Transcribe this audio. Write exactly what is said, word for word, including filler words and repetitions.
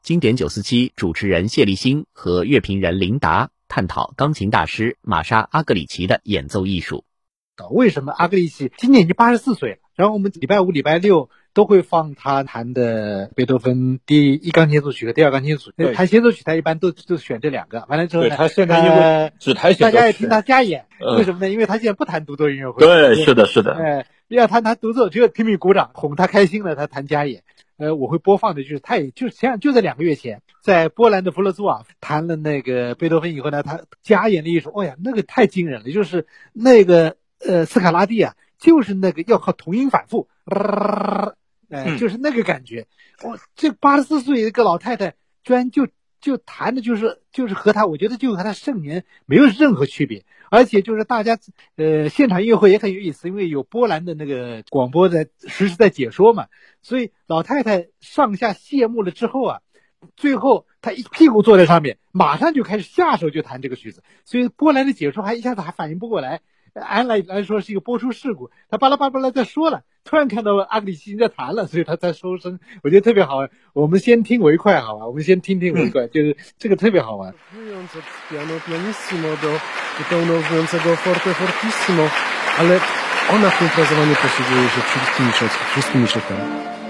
经典九四七主持人谢立新和乐评人林达探讨钢琴大师玛莎·阿格里奇的演奏艺术。 为什么阿格里奇今年已经八十四岁了？然后我们礼拜五、礼拜六都会放他弹的贝多芬第一钢琴协奏曲和第二钢琴协奏曲。弹协奏曲他一般都都选这两个，完了之后呢， 对他现在因为只弹协奏曲， 大家也听他加演、 嗯， 为什么呢？因为他现在不弹独奏音乐会。 对，是的，是的。 哎、呃，要他弹独奏，只有拼命鼓掌哄他开心了，他弹加演。呃，我会播放的就是他也就是前就在两个月前，在波兰的弗勒兹瓦弹了那个贝多芬以后呢，他加演了一首，哦呀，那个太惊人了，就是那个呃斯卡拉蒂啊。就是那个要靠同音反复，呃， 嗯、 就是那个感觉。哦，这八十四岁一个老太太，居然就就弹的就是就是和她，我觉得就和她盛年没有任何区别。而且就是大家呃现场音乐会也很有意思，因为有波兰的那个广播在实时在解说嘛，所以老太太上下谢幕了之后啊，最后她一屁股坐在上面，马上就开始下手就弹这个曲子，所以波兰的解说还一下子还反应不过来。按来来说是一个播出事故，他巴拉巴拉巴拉在说了，突然看到阿格里奇在弹了，所以他才收声，我觉得特别好玩。我们先听为快，好吧？我们先听听为快，就是这个特别好玩。 piano pianissimo do zupełnie owocującego forte fortissimo, ale ona w tym frazowaniu posługuje się wszystkimi, wszystkimi środkami.